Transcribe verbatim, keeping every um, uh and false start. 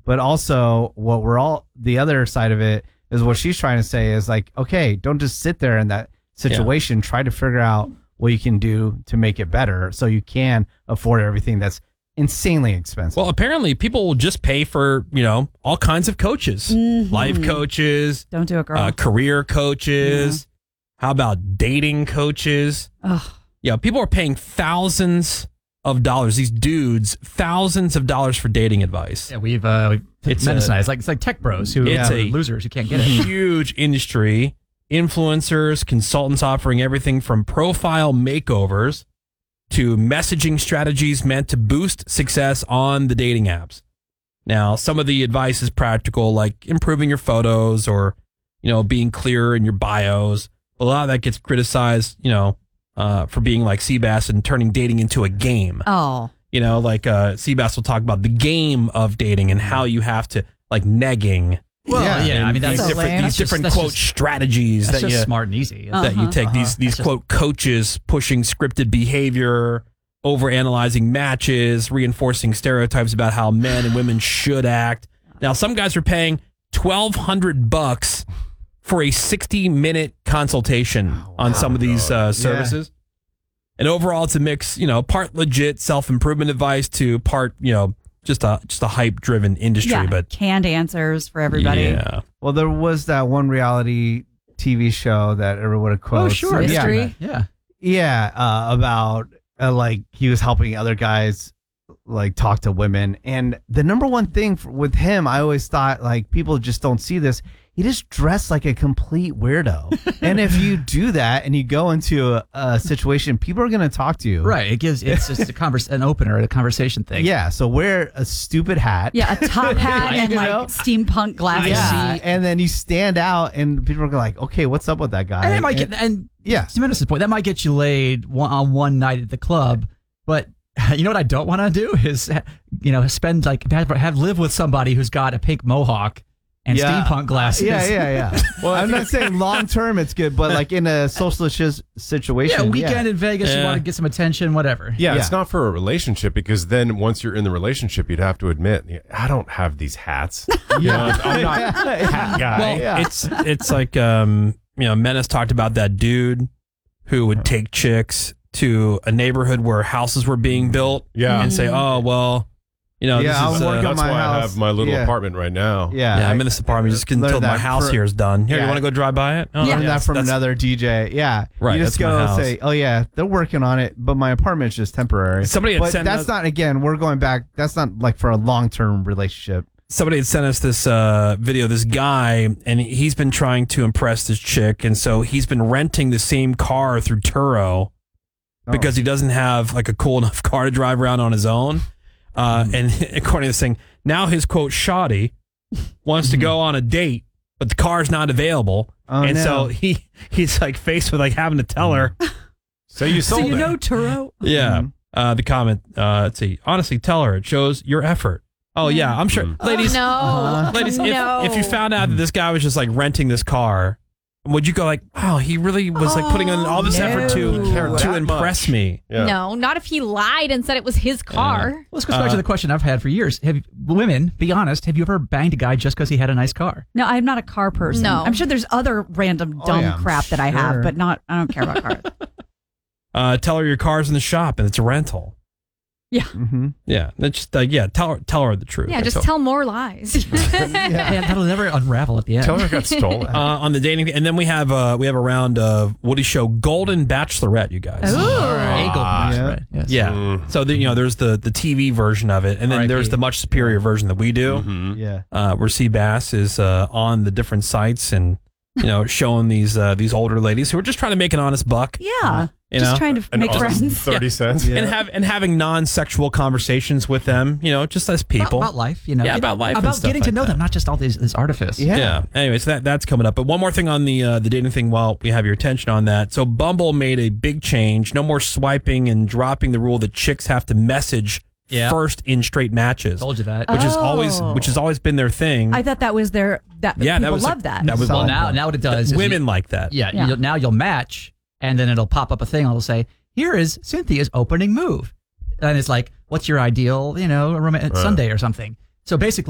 But also, what we're all the other side of it is what she's trying to say is like, okay, don't just sit there in that situation. Yeah. Try to figure out what you can do to make it better so you can afford everything that's insanely expensive. Well, apparently people will just pay for, you know, all kinds of coaches, mm-hmm. life coaches. Don't do it, girl. Uh, career coaches. Yeah. How about dating coaches? Ugh. Yeah, people are paying thousands of dollars. These dudes, thousands of dollars for dating advice. Yeah, we've uh, it's medicine. It's like it's like tech bros who it's are a losers who can't get it. Huge industry. Influencers, consultants offering everything from profile makeovers to messaging strategies meant to boost success on the dating apps. Now, some of the advice is practical, like improving your photos or, you know, being clearer in your bios. A lot of that gets criticized, you know, uh, for being like Seabass and turning dating into a game. Oh. You know, like uh, Seabass will talk about the game of dating and how you have to, like, negging. Well, yeah, yeah I mean, that's these so different, lame. these That's different just, quote that's just, strategies that's that just you smart and easy uh-huh. that you take. Uh-huh. These these that's quote just, coaches pushing scripted behavior, over analyzing matches, reinforcing stereotypes about how men and women should act. Now, some guys are paying twelve hundred bucks for a sixty minute consultation oh, on wow. some of these uh, services. Yeah. And overall, it's a mix. You know, part legit self improvement advice to part, you know. Just a just a hype driven industry, yeah, but canned answers for everybody. Yeah. Well, there was that one reality T V show that everyone quotes. Oh, sure, Mystery. Yeah, yeah, uh, about uh, like he was helping other guys like talk to women, and the number one thing for, with him, I always thought like people just don't see this. He just dressed like a complete weirdo. And if you do that and you go into a, a situation, people are going to talk to you. Right. It gives, it's just a converse, an opener, a conversation thing. Yeah. So wear a stupid hat. Yeah. A top hat and like know? steampunk glasses. Yeah. And then you stand out and people are like, okay, what's up with that guy? And, it might and, get, and yeah. to Menace's point, that might get you laid one, on one night at the club. But you know what I don't want to do is, you know, spend like, have, have live with somebody who's got a pink mohawk and yeah. steampunk glasses. Yeah, yeah, yeah. Well, I'm not saying long term it's good, but like in a socialist situation. Yeah, weekend yeah. in Vegas, yeah. you want to get some attention, whatever. Yeah, yeah, it's not for a relationship because then once you're in the relationship, you'd have to admit, I don't have these hats. You know, I'm not a hat guy. Well, yeah. it's it's like um, you know, Menace talked about that dude who would take chicks to a neighborhood where houses were being built, yeah, and say, oh well. You know, yeah, this is, uh, that's why house. I have my little yeah. apartment right now. Yeah, yeah, I'm in this apartment just until my house for, here is done. Here, yeah. you want to go drive by it? Oh, yeah, learned yeah, that from that's, another D J. Yeah, right. You just that's go say, oh yeah, they're working on it, but my apartment's just temporary. Somebody, had but sent that's us, not. Again, we're going back. That's not like for a long term relationship. Somebody had sent us this uh, video. This guy, and he's been trying to impress this chick, and so he's been renting the same car through Turo oh. because he doesn't have like a cool enough car to drive around on his own. Uh, and according to this thing, now his quote shoddy wants to go on a date, but the car's not available, oh, and no. so he he's like faced with like having to tell her. So you sold so you it. know Turo. Yeah. Mm-hmm. Uh, the comment. Uh, let's see. Honestly, tell her it shows your effort. Oh yeah, I'm sure, Mm-hmm. ladies. Oh, no, uh-huh. Ladies, no. if if you found out that this guy was just like renting this car, would you go like, wow, he really was like putting in all this no. effort to to impress much. me? Yeah. No, not if he lied and said it was his car. Well, this goes back Uh, to the question I've had for years. Have women, be honest, have you ever banged a guy just because he had a nice car? No, I'm not a car person. No. I'm sure there's other random Oh, dumb yeah, I'm crap that I sure. have, but not. I don't care about cars. Uh, tell her your car's in the shop and it's a rental. Yeah. Mm-hmm. Yeah, that's just uh, yeah. Tell her, tell her the truth. Yeah, just So, tell more lies. yeah. Yeah, that'll never unravel at the end. Tell her I got stolen. uh, on the dating, and then we have uh, we have a round of Woody Show Golden Bachelorette. You guys, Ooh. A Golden Ah, Bachelorette, yes. yeah. Mm. So the, you know, there's the the T V version of it, and then R I P there's the much superior version that we do, Mhm. Yeah. uh, where Seabass is uh, on the different sites and you know showing these uh, these older ladies who are just trying to make an honest buck. Yeah. You Just know? trying to An make honest friends. thirty cents. Yeah. And have and having non-sexual conversations with them, you know, just as people. About, about life, you know. Yeah, about life and About stuff getting like to know that. them, not just all these, this artifice. Yeah. Yeah. Anyway, so that that's coming up. But one more thing on the uh, the dating thing while we have your attention on that. So Bumble made a big change. No more swiping and dropping the rule that chicks have to message Yeah. first in straight matches. Told you that. Which is always Oh. which has always been their thing. I thought that was their that Yeah, that people was love like- that. that was well, Solid now, point. now what it does is Women you, like that. yeah, Yeah. You'll, now you'll match, and then it'll pop up a thing. It'll say, "Here is Cynthia's opening move," and it's like, "What's your ideal, you know, romantic Uh. Sunday or something?" So basically.